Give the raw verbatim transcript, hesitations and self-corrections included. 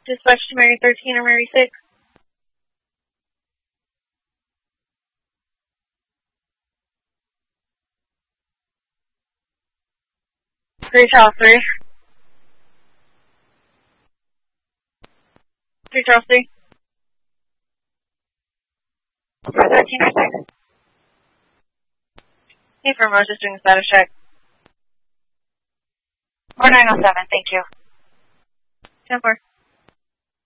Dispatch to Mary thirteen or Mary six. three Charles three. three Charles three. thirteen or six. Hey, for Rose, just doing a status check. four nine oh seven, thank you. ten four.